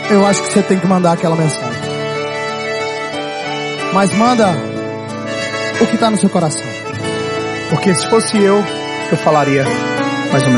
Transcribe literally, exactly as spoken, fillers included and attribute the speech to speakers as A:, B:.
A: eu acho que você tem que mandar aquela mensagem. Mas manda o que está no seu coração.
B: Porque se fosse eu, eu falaria mais ou menos.